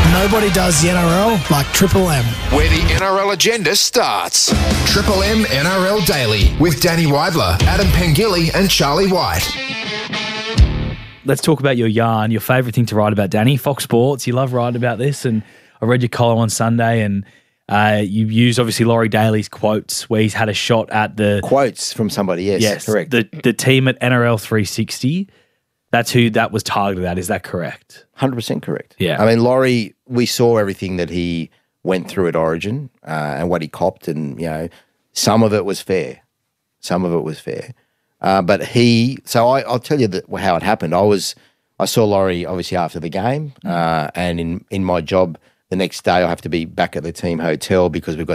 Nobody does the NRL like Triple M. Where the NRL agenda starts. Triple M NRL Daily with Danny Weidler, Adam Pengilly and Charlie White. Let's talk about your yarn, your favourite thing to write about, Danny. Fox Sports, you love writing about this, and I read your column on Sunday, and you used, obviously, Laurie Daly's quotes where he's had a shot at the... Quotes from somebody, yes correct. The team at NRL 360, that's who that was targeted at. Is that correct? 100% correct. Yeah. I mean, Laurie, we saw everything that he went through at Origin and what he copped, and, you know, some of it was fair. Some of it was fair. But I'll tell you how it happened. I saw Laurie obviously after the game, and in my job the next day I have to be back at the team hotel because we've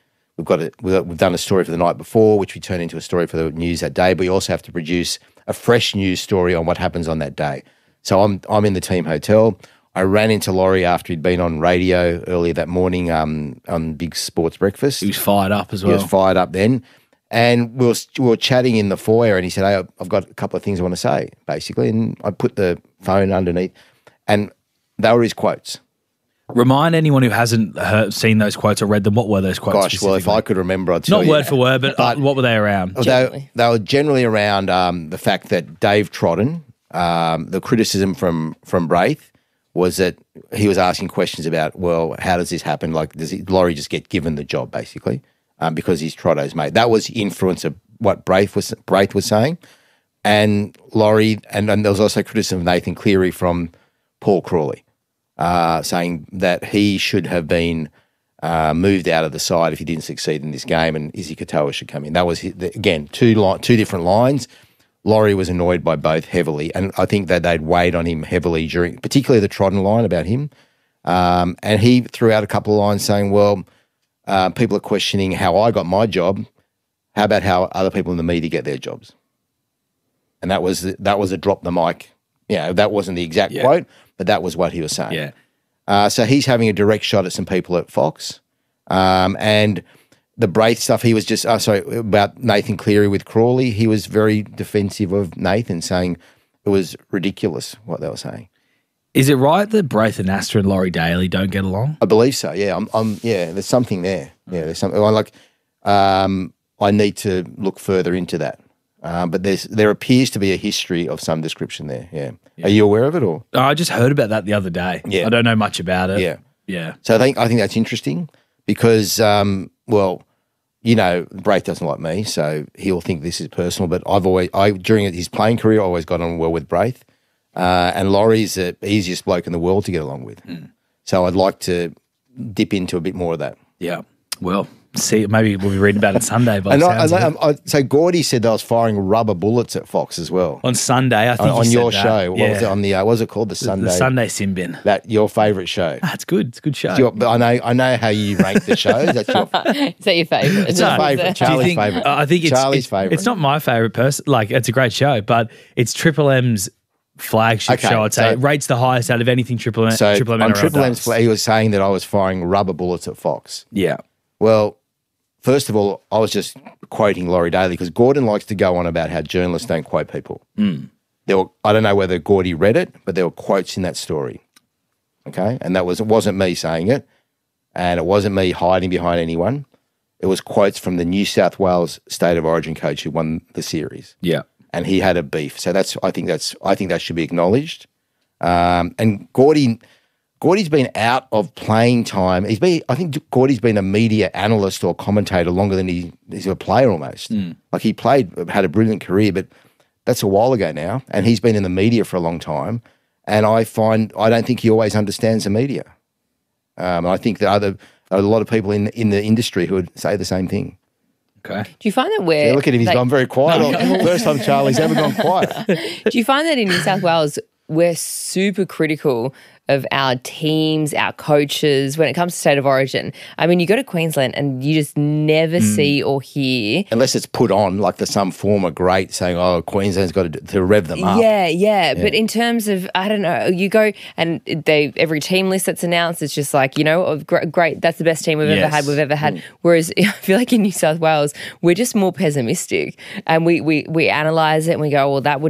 done a story for the night before, which we turn into a story for the news that day. But we also have to produce a fresh news story on what happens on that day. So I'm in the team hotel. I ran into Laurie after he'd been on radio earlier that morning on Big Sports Breakfast. He was fired up as well. He was fired up then. And we were chatting in the foyer, and he said, "Hey, I've got a couple of things I want to say," basically. And I put the phone underneath, and they were his quotes. Remind anyone who hasn't seen those quotes or read them, what were those quotes? Gosh, well, if I could remember, I'd tell you. Not word for word, but what were they around? They were generally around the fact that Dave Trodden, the criticism from Braith was that he was asking questions about, well, how does this happen? Like, does Laurie just get given the job, basically? Because he's Trotto's mate. That was the influence of what Braith was saying. And Laurie, and there was also criticism of Nathan Cleary from Paul Crawley, saying that he should have been moved out of the side if he didn't succeed in this game, and Izzy Katoa should come in. That was, again, two different lines. Laurie was annoyed by both heavily, and I think that they'd weighed on him heavily during, particularly the Trodden line about him. And he threw out a couple of lines saying, well, people are questioning how I got my job. How about how other people in the media get their jobs? And that was a drop the mic. You know, that wasn't the exact quote, but that was what he was saying. Yeah. So he's having a direct shot at some people at Fox. And the Braith stuff, he was just, about Nathan Cleary with Crawley, he was very defensive of Nathan, saying it was ridiculous what they were saying. Is it right that Braith and Astor and Laurie Daly don't get along? I believe so. Yeah, there's something there. Yeah, there's something. I need to look further into that. But there appears to be a history of some description there. Yeah. Are you aware of it or? I just heard about that the other day. Yeah. I don't know much about it. Yeah. Yeah. So I think that's interesting because, Braith doesn't like me, so he'll think this is personal. But during his playing career, I always got on well with Braith. And Laurie's the easiest bloke in the world to get along with. So I'd like to dip into a bit more of that. Yeah. Well, see, maybe we'll be reading about it Sunday. So Gordy said they was firing rubber bullets at Fox as well. On Sunday, I think on your show. What was it on the, what was it called? The Sunday? The Sunday Sin Bin. That, your favourite show. It's good. It's a good show. I know how you rank the shows. Is that your favourite? It's your favourite. Charlie's favourite. I think Charlie's favourite. It's not my favourite person. Like, it's a great show, but it's Triple M's flagship show, I'd say. It rates the highest out of anything Triple M. So on Triple M's, he was saying that I was firing rubber bullets at Fox. Yeah. Well, first of all, I was just quoting Laurie Daly because Gordon likes to go on about how journalists don't quote people. I don't know whether Gordy read it, but there were quotes in that story. Okay? And it wasn't me saying it, and it wasn't me hiding behind anyone. It was quotes from the New South Wales State of Origin coach who won the series. Yeah. And he had a beef. So I think that should be acknowledged. And Gordy's been out of playing time. I think Gordy's been a media analyst or commentator longer than he's a player almost. Like he had a brilliant career, but that's a while ago now. And he's been in the media for a long time. And I don't think he always understands the media. I think there are a lot of people in the industry who would say the same thing. Okay. Do you find that look at him, he's gone very quiet. First time Charlie's ever gone quiet. Do you find that in New South Wales we're super critical of our teams, our coaches, when it comes to State of Origin? I mean, you go to Queensland and you just never see or hear. Unless it's put on, like some former great saying, oh, Queensland's got to rev them up. Yeah. But in terms of, I don't know, you go and every team list that's announced, it's just like, great, that's the best team we've ever had. Whereas I feel like in New South Wales, we're just more pessimistic and we analyse it and we go, well, that would